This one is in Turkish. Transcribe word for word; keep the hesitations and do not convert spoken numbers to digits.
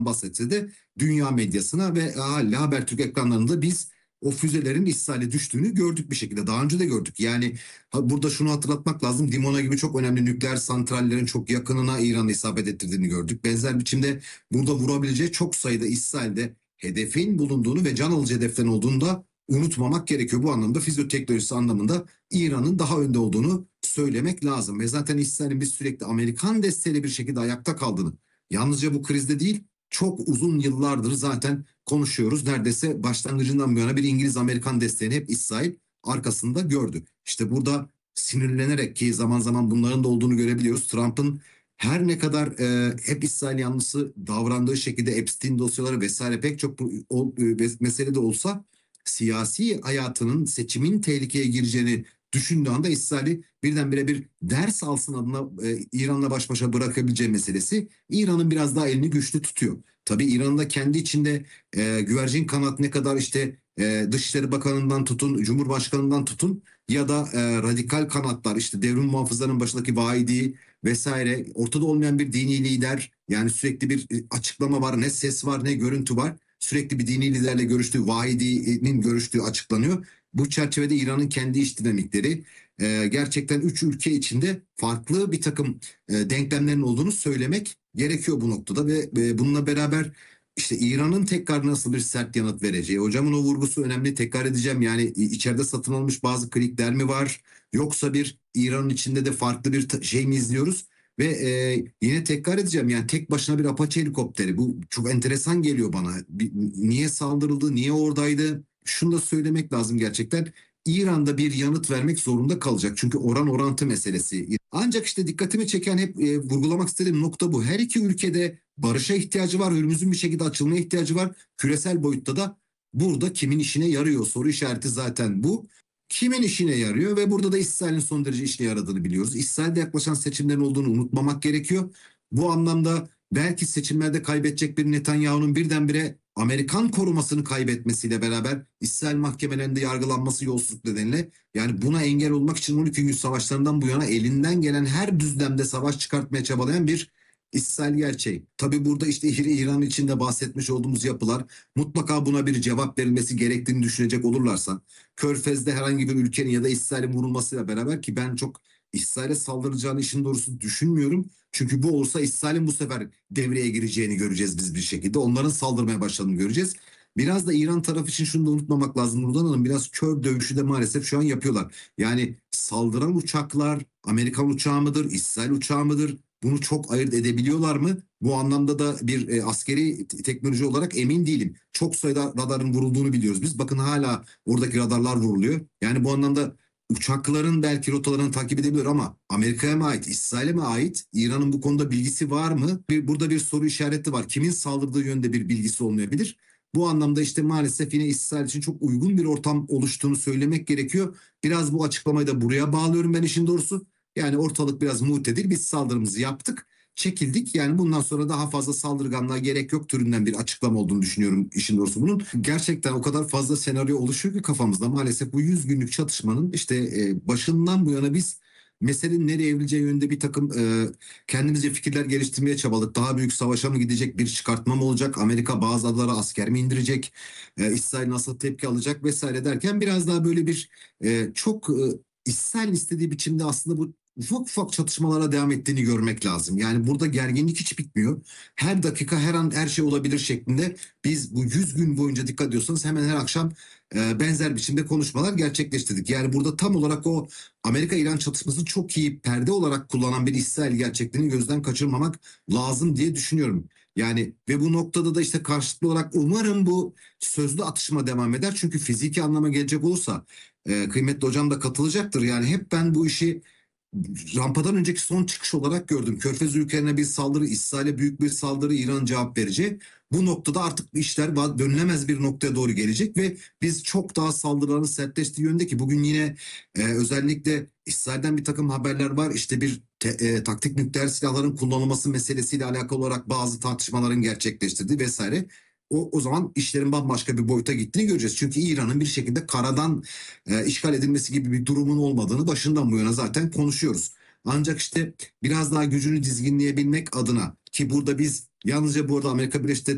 bahsetse de dünya medyasına ve hala Habertürk ekranlarında biz o füzelerin İsrail'e düştüğünü gördük bir şekilde. Daha önce de gördük. Yani burada şunu hatırlatmak lazım. Dimona gibi çok önemli nükleer santrallerin çok yakınına İran'ı isabet ettirdiğini gördük. Benzer biçimde burada vurabileceği çok sayıda İsrail'de hedefin bulunduğunu ve can alıcı hedeflerin olduğunu da unutmamak gerekiyor. Bu anlamda fiziyoteknolojisi anlamında İran'ın daha önde olduğunu söylemek lazım. Ve zaten İsrail'in biz sürekli Amerikan desteğiyle bir şekilde ayakta kaldığını, yalnızca bu krizde değil, çok uzun yıllardır zaten konuşuyoruz. Neredeyse başlangıcından bu yana bir İngiliz-Amerikan desteğini hep İsrail arkasında gördü. İşte burada sinirlenerek, ki zaman zaman bunların da olduğunu görebiliyoruz, Trump'ın her ne kadar e, hep İsrail yanlısı davrandığı şekilde Epstein dosyaları vesaire pek çok bu, o, e, mesele de olsa siyasi hayatının, seçimin tehlikeye gireceğini düşündüğü anda İsrail'i birdenbire bir ders alsın adına e, İran'la baş başa bırakabileceği meselesi İran'ın biraz daha elini güçlü tutuyor. Tabii İran'ın da kendi içinde e, güvercin kanat ne kadar işte e, Dışişleri Bakanı'ndan tutun, Cumhurbaşkanı'ndan tutun ya da e, radikal kanatlar, işte devrim muhafızlarının başındaki Vahidi vesaire, ortada olmayan bir dini lider, yani sürekli bir e, açıklama var, ne ses var ne görüntü var. Sürekli bir dini liderle görüştüğü, Vahidi'nin görüştüğü açıklanıyor. Bu çerçevede İran'ın kendi iç dinamikleri, e, gerçekten üç ülke içinde farklı bir takım e, denklemlerin olduğunu söylemek gerekiyor bu noktada ve e, bununla beraber işte İran'ın tekrar nasıl bir sert yanıt vereceği. Hocamın o vurgusu önemli, tekrar edeceğim. Yani içeride satın almış bazı klikler mi var? Yoksa bir İran'ın içinde de farklı bir şey mi izliyoruz? Ve e, yine tekrar edeceğim, yani tek başına bir Apache helikopteri. Bu çok enteresan geliyor bana. Bir, niye saldırıldı? Niye oradaydı? Şunu da söylemek lazım gerçekten. İran'da bir yanıt vermek zorunda kalacak. Çünkü oran orantı meselesi. Ancak işte dikkatimi çeken, hep e, vurgulamak istediğim nokta bu. Her iki ülkede barışa ihtiyacı var. Hürmüz'ün bir şekilde açılmaya ihtiyacı var. Küresel boyutta da burada kimin işine yarıyor? Soru işareti zaten bu. Kimin işine yarıyor ve burada da İsrail'in son derece işine yaradığını biliyoruz. İsrail'de yaklaşan seçimlerin olduğunu unutmamak gerekiyor. Bu anlamda belki seçimlerde kaybedecek bir Netanyahu'nun birdenbire Amerikan korumasını kaybetmesiyle beraber İsrail mahkemelerinde yargılanması yolsuzluk nedeniyle, yani buna engel olmak için on iki gün savaşlarından bu yana elinden gelen her düzlemde savaş çıkartmaya çabalayan bir İsrail gerçeği. Tabi burada işte İran içinde bahsetmiş olduğumuz yapılar, mutlaka buna bir cevap verilmesi gerektiğini düşünecek olurlarsa, Körfez'de herhangi bir ülkenin ya da İsrail'in vurulmasıyla beraber, ki ben çok İsrail'e saldıracağını işin doğrusu düşünmüyorum. Çünkü bu olursa İsrail'in bu sefer devreye gireceğini göreceğiz biz bir şekilde. Onların saldırmaya başladığını göreceğiz. Biraz da İran tarafı için şunu da unutmamak lazım Nurdan Hanım. Biraz kör dövüşü de maalesef şu an yapıyorlar. Yani saldıran uçaklar Amerikan uçağı mıdır, İsrail uçağı mıdır? Bunu çok ayırt edebiliyorlar mı? Bu anlamda da bir e, askeri teknoloji olarak emin değilim. Çok sayıda radarın vurulduğunu biliyoruz biz. Bakın hala oradaki radarlar vuruluyor. Yani bu anlamda uçakların belki rotalarını takip edebilir ama Amerika'ya mı ait, İsrail'e mi ait? İran'ın bu konuda bilgisi var mı? Bir, burada bir soru işareti var. Kimin saldırdığı yönde bir bilgisi olmayabilir. Bu anlamda işte maalesef yine İsrail için çok uygun bir ortam oluştuğunu söylemek gerekiyor. Biraz bu açıklamayı da buraya bağlıyorum ben işin doğrusu. Yani ortalık biraz muhtedir. Biz saldırımızı yaptık, çekildik. Yani bundan sonra daha fazla saldırganlığa gerek yok türünden bir açıklama olduğunu düşünüyorum işin doğrusu bunun. Gerçekten o kadar fazla senaryo oluşuyor ki kafamızda. Maalesef bu yüz günlük çatışmanın işte e, başından bu yana biz meselenin nereye evrileceği yönünde bir takım e, kendimizce fikirler geliştirmeye çabaladık. Daha büyük savaşa mı gidecek, bir çıkartma mı olacak, Amerika bazı adalara asker mi indirecek, e, İsrail nasıl tepki alacak vesaire derken biraz daha böyle bir e, çok e, İsrail istediği biçimde aslında bu ufak ufak çatışmalara devam ettiğini görmek lazım. Yani burada gerginlik hiç bitmiyor. Her dakika her an her şey olabilir şeklinde biz bu yüz gün boyunca dikkat ediyorsanız hemen her akşam e, benzer biçimde konuşmalar gerçekleştirdik. Yani burada tam olarak o Amerika-İran çatışmasını çok iyi perde olarak kullanan bir İsrail gerçekliğini gözden kaçırmamak lazım diye düşünüyorum. Yani ve bu noktada da işte karşılıklı olarak umarım bu sözlü atışma devam eder. Çünkü fiziki anlama gelecek olursa e, kıymetli hocam da katılacaktır. Yani hep ben bu işi rampadan önceki son çıkış olarak gördüm. Körfez ülkelerine bir saldırı, İsrail'e büyük bir saldırı, İran cevap verecek. Bu noktada artık işler dönülemez bir noktaya doğru gelecek ve biz çok daha saldırıların sertleştiği yönde, ki bugün yine e, özellikle İsrail'den bir takım haberler var. İşte bir te, e, taktik nükleer silahların kullanılması meselesiyle alakalı olarak bazı tartışmaların gerçekleştirdiği vesaire. O, o zaman işlerin bambaşka bir boyuta gittiğini göreceğiz. Çünkü İran'ın bir şekilde karadan e, işgal edilmesi gibi bir durumun olmadığını başından bu yana zaten konuşuyoruz. Ancak işte biraz daha gücünü dizginleyebilmek adına, ki burada biz yalnızca bu arada Amerika Birleşik Devletleri